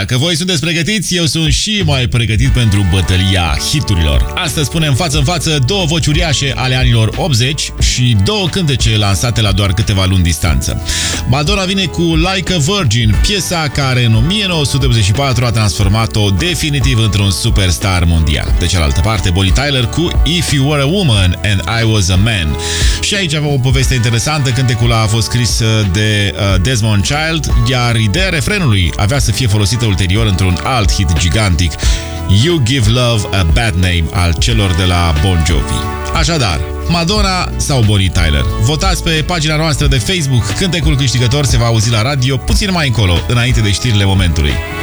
Dacă voi sunteți pregătiți, eu sunt și mai pregătit pentru bătălia hiturilor. Astăzi punem față în față două voci uriașe ale anilor 80 și două cântece lansate la doar câteva luni distanță. Madonna vine cu Like a Virgin, piesa care în 1984 a transformat-o definitiv într-un superstar mondial. De cealaltă parte, Bonnie Tyler cu If You Were a Woman and I Was a Man. Și aici avem o poveste interesantă. Cântecul a fost scris de Desmond Child, iar ideea refrenului avea să fie folosită ulterior într-un alt hit gigantic, You Give Love a Bad Name, al celor de la Bon Jovi. Așadar, Madonna sau Bonnie Tyler? Votați pe pagina noastră de Facebook. Cântecul câștigător se va auzi la radio puțin mai încolo, înainte de știrile momentului.